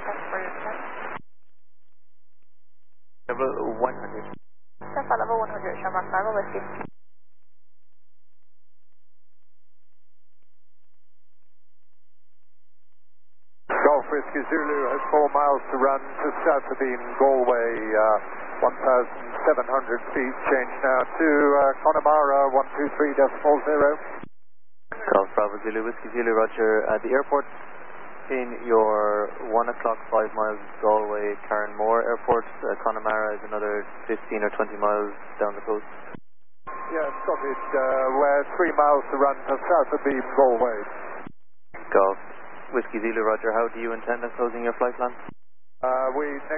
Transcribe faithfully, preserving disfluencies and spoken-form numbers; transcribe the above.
Thanks for your time. Level one hundred. Delta level one hundred, Shamrock Bravo, Whiskey. Golf Whiskey Zulu has four miles to run to south of Beam, Galway, uh, one thousand seven hundred feet. Change now to uh, Connemara, one two three decimal zero. Golf Bravo Zulu, Whiskey Zulu, Roger. At the airport, in your one o'clock, five miles, Galway, Carnmore Airport. Uh, Connemara is another fifteen or twenty miles down the coast. Yeah, Scottish, uh, we're three miles to run to south of Beam, Galway. Golf Whiskey Zulu, Roger. How do you intend on closing your flight plan? Uh, we